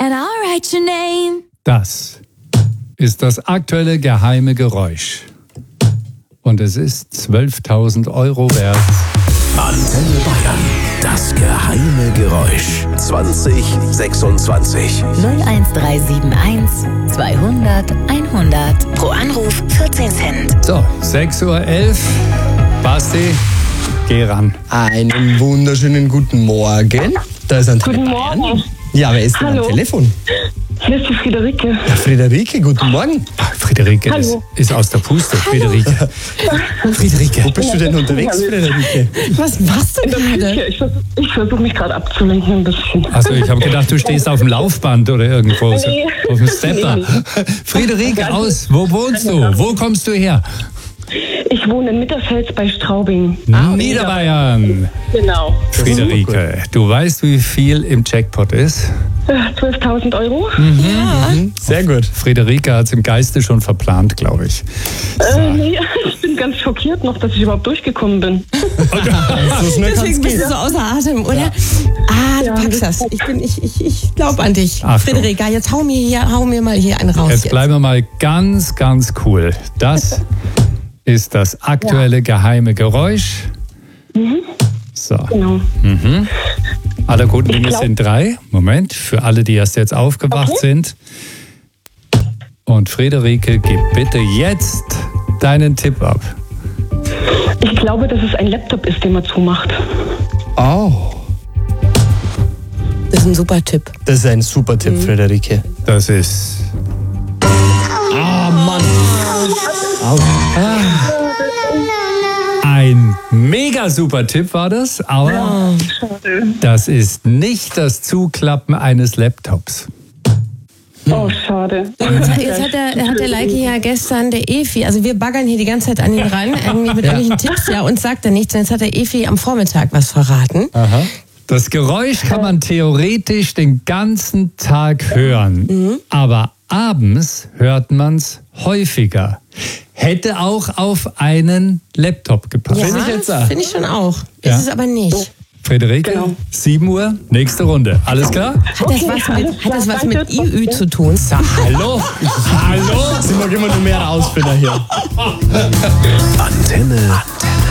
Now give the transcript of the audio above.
and I'll write your name. Das ist das aktuelle geheime Geräusch. Und es ist 12.000 € wert. Antenne Bayern. Das geheime Geräusch. 2026. 01371 200 100. Pro Anruf 14 Cent. So, 6.11 Uhr. Basti, geh ran. Einen wunderschönen guten Morgen. Da ist Antenne Guten Bayern. Morgen. Ja, wer ist denn Hallo. am Telefon? Hier ist die Friederike. Ja, Friederike, guten Morgen. Friederike Hallo. ist aus der Puste. Friederike. Friederike. Wo bist du denn unterwegs, Friederike? Was machst du gerade? Ich versuche mich gerade abzulenken ein bisschen. Also ich habe gedacht, du stehst auf dem Laufband oder irgendwo. So, Nee. auf dem Stepper. Nee. Friederike, wo wohnst du? Wo kommst du her? Ich wohne in Mitterfels bei Straubing. Niederbayern. Genau. Friederike, du weißt, wie viel im Jackpot ist? 12.000 €. Sehr gut. Friederike hat es im Geiste schon verplant, glaube ich. Nee, ich bin ganz schockiert noch, dass ich überhaupt durchgekommen bin. So schnell kann's Deswegen bist gehen. du so außer Atem, oder? Du Ja, packst das. Ich glaube an dich. Achtung. Friederika, jetzt hau mir mal hier einen raus. Jetzt bleiben wir mal ganz, ganz cool. Das ist das aktuelle geheime Geräusch. So. Genau. Alle guten Dinge glaub- sind 3. Moment, für alle, die erst jetzt aufgewacht sind. Und Friederike, gib bitte jetzt deinen Tipp ab. Ich glaube, dass es ein Laptop ist, den man zumacht. Oh, Das ist ein super Tipp. das ist ein super Tipp, Friederike. Das ist... Ein mega super Tipp war das, aber das ist nicht das Zuklappen eines Laptops. Oh, schade. Jetzt hat der Leiki ja gestern, der Efi, also wir baggern hier die ganze Zeit an ihn ran, irgendwie mit irgendwelchen Tipps, ja, uns sagt er nichts. Und jetzt hat der Efi am Vormittag was verraten. Das Geräusch kann man theoretisch den ganzen Tag hören, aber abends hört man es häufiger. Hätte auch auf einen Laptop gepasst. Ja, Finde ich jetzt auch. finde ich schon auch. Ja. Ist es aber nicht. Friederike, 7 Uhr, nächste Runde. Alles klar? Hat das was mit IÜ zu tun? Hallo? Hallo? Sind wir immer nur mehr Ausbilder hier. Antenne